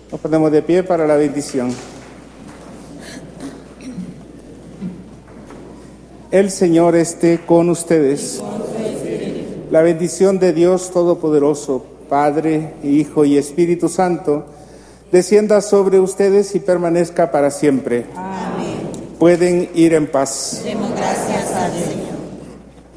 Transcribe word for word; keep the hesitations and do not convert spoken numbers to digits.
Nos ponemos de pie para la bendición. El Señor esté con ustedes. La bendición de Dios Todopoderoso, Padre, Hijo y Espíritu Santo, descienda sobre ustedes y permanezca para siempre. Amén. Pueden ir en paz. Demos gracias al Señor.